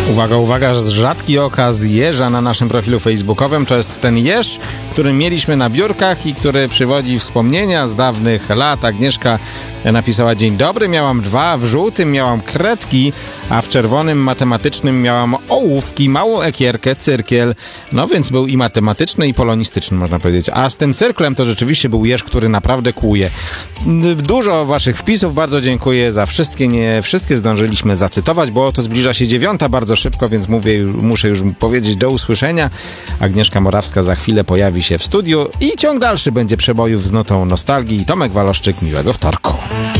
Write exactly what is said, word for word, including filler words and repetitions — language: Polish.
Uwaga, uwaga, rzadki okaz jeża na naszym profilu facebookowym. To jest ten jeż, który mieliśmy na biurkach i który przywodzi wspomnienia z dawnych lat. Agnieszka napisała: dzień dobry, miałam dwa, w żółtym miałam kredki, a w czerwonym matematycznym miałam ołówki, małą ekierkę, cyrkiel. No więc był i matematyczny, i polonistyczny, można powiedzieć. A z tym cyrklem to rzeczywiście był jeż, który naprawdę kłuje. Dużo waszych wpisów, bardzo dziękuję za wszystkie. Nie wszystkie zdążyliśmy zacytować, bo to zbliża się dziewiąta bardzo szybko, więc mówię, muszę już powiedzieć do usłyszenia. Agnieszka Morawska za chwilę pojawi się w studiu i ciąg dalszy będzie przebojów z nutą nostalgii. Tomek Waloszczyk, miłego wtorku.